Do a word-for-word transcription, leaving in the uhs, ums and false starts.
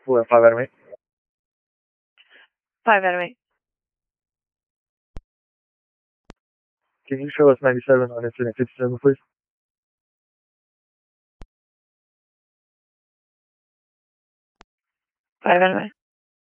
four and five Adam eight. Five Adam eight. Can you show us ninety-seven on incident fifty-seven, please? Five Adam eight.